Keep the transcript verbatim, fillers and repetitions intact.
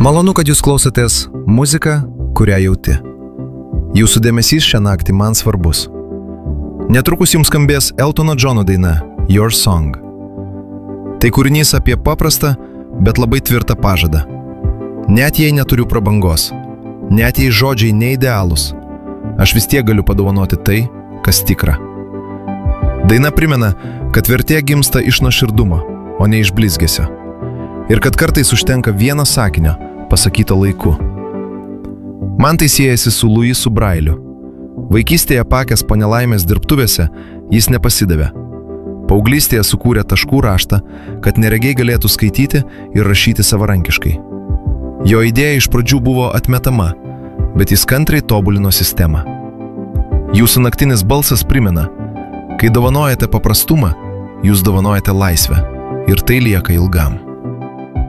Malonu, kad jūs klausotės muziką, kurią jauti. Jūsų dėmesys šią naktį man svarbus. Netrukus jums skambės Eltono Johno daina Your Song. Tai kūrinys apie paprastą, bet labai tvirtą pažadą. Net jei neturiu prabangos, net jei žodžiai neidealūs, aš vis tiek galiu padovanoti tai, kas tikra. Daina primena, kad vertė gimsta iš nuoširdumo, o ne iš blizgesio. Ir kad kartais užtenka vieno sakinio, pasakyto laiku. Man tai siejasi su Luisu Brailiu. Vaikystėje pakęs po nelaimės dirbtuvėse, jis nepasidavė. Paauglystėje sukūrė taškų raštą, kad neregiai galėtų skaityti ir rašyti savarankiškai. Jo idėja iš pradžių buvo atmetama, bet jis kantriai tobulino sistemą. Jūsų naktinis balsas primena, kai dovanojate paprastumą, jūs dovanojate laisvę, ir tai lieka ilgam.